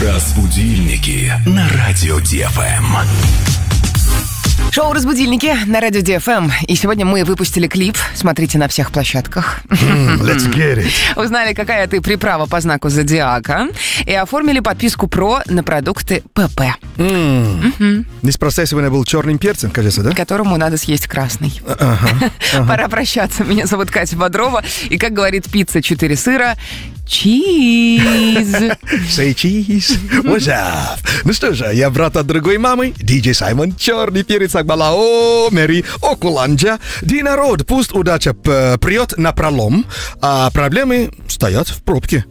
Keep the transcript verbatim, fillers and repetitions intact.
Разбудильники на радио Ди Эф Эм. Шоу «Разбудильники» на радио Ди Эф Эм. И сегодня мы выпустили клип. Смотрите на всех площадках. Mm, let's get it. Узнали, какая ты приправа по знаку зодиака. И оформили подписку ПРО на продукты ПП. Mm. Mm-hmm. Неспроста сегодня был черным перцем, кажется, да? Которому надо съесть красный. Ага, ага. Пора прощаться. Меня зовут Катя Бодрова. И, как говорит пицца четыре сыра, чиз. Say cheese. What's up? Ну что же, я брат от другой мамы, диджей Саймон, черный перец Акбалао, Мэри Окуланджа. Ди народ, пусть удача прет на пролом, а проблемы стоят в пробке.